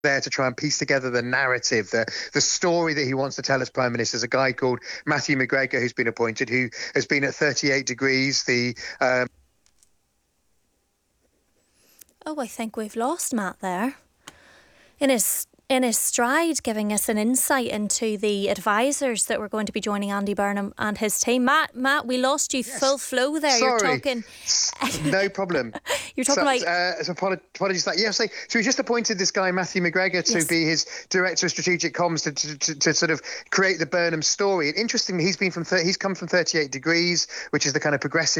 there to try and piece together the narrative, the story that he wants to tell as Prime Minister. There's a guy called Matthew McGregor who's been appointed, who has been at 38 Degrees. I think we've lost Matt there. In his stride, giving us an insight into the advisors that were going to be joining Andy Burnham and his team. Matt, we lost you full flow there. Sorry. You're talking... No problem. You're talking about... Apologies for that. So we just appointed this guy, Matthew McGregor, to be his Director of Strategic Comms to sort of create the Burnham story. And interestingly, he's come from 38 Degrees, which is the kind of progressive